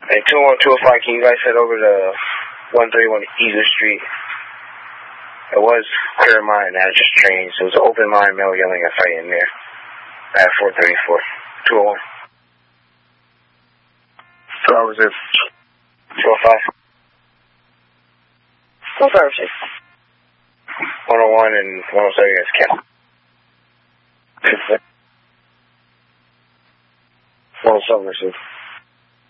Hey, 21205, can you guys head over to 131 Easer Street? It was clear mine, I just changed. It was an open line, male yelling a fight in there at 434. 201. So I was at 205. 106. 101 and 107 against Cal. 107 received.